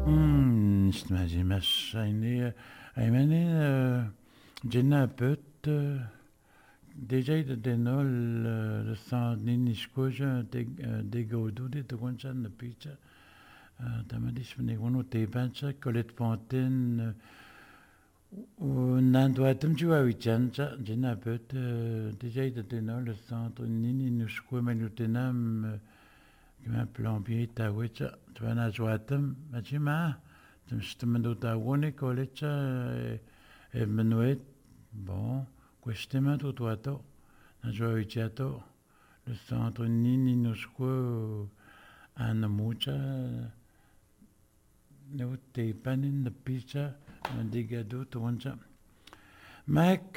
J'imagine Jenna Put déjà de denol le sang niniscoja de godu de togonchan de pizza tamadis vnegono te pancha Colette Fontaine nandoatum tu awichancha Jenna Put déjà de denol le centre ninisco manutenam كما بلومبي تاويتشا توانا جواتم ماشي معاه تمشتمدو تاوني كوليتشا منويت bon questemento tuato na joichato le centre nini nosco ana mucha no te panin de pizza digado tonja mak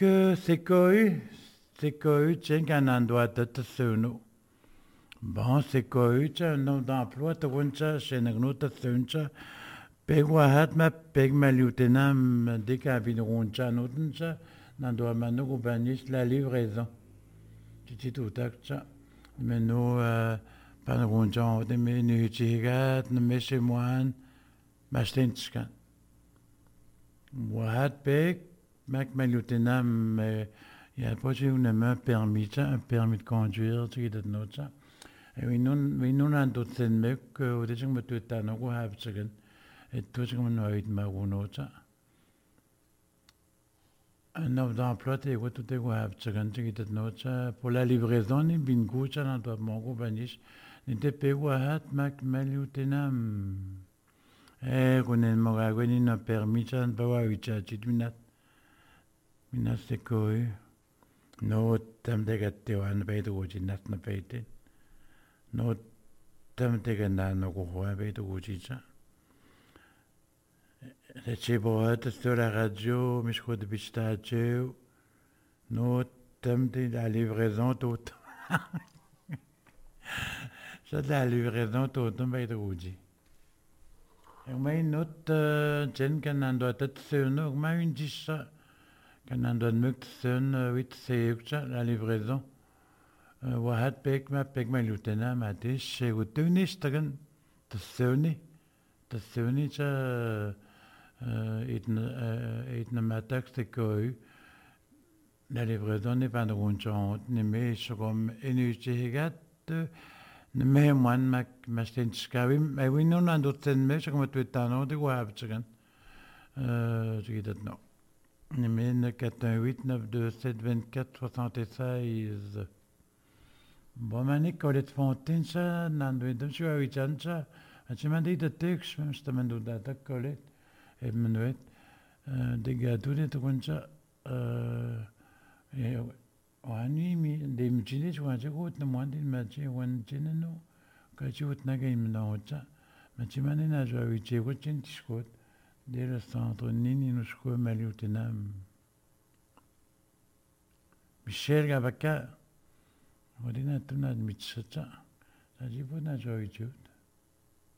sekoi chenganando atatasuno. Bon, c'est quoi, un nom d'emploi, Toroncha, chez Nagnota Thuncha, Pegwahat, ma Pegma Lieutenant, Décabinroncha, Notencha, Nandoamano, Goubanis, la livraison. Tu tout accha. Mais nous, Panroncha, de Menuchigat, Meshemoine, Mastenchkan. Wahat Peg, Mac ma Lieutenant, il n'y a pas un permis de conduire, tu sais, de notre. We nun aan tot zijn mek, dat is met het aan ook hebben zeggen. Het is gewoon nooit maar woonota. En op d'emploi, te wat het ook hebben zeggen, te het nota. Pour la livraison, ni bingo, ça n'en doit mango banish. Ni te pe wahat mak meliutenam. Konen morago ni na permis, ça ne peut pas chit minat. Minat se koi. No tam de gatte wan bij de woord nat na peten. No tam tega na no go hoa be to ujicha. Le cheboat sur la radio, mais je crois de pistache. No tam de la livraison toute. Ça de la livraison toute be to uji. Et moi not jen kan ando tat no ma une disha kan ando mukt sen wit se la livraison. Wahat pek ma lieutenant ma dis chez Utunis tagan tsuni cha itna matak te koi la livraison n'est pas de ronchon ne me comme enuchigat ne me man ma stenskawi mais oui non ando ten me comme tu tano de wab tsagan je dit non ne me 418 927 24 76. Bon, manik Colette Fontaine, ça, nanduidum, je suis à je m'en dis de texte, je te mando data Colette, et menuet, des gâteaux, des trucs, ça, et, wani, mi, des mutines, je vois, je vois, ne moins, des matchs, wan, no, quand tu vois, n'a qu'à me ça, mais tu m'en dis, n'a, je vois, tu vois, tu vois, dès le centre, nini, nous, je crois, maliutenam. Michel Gavaka, Odina tuna mitsacha. Saji puna joy jut.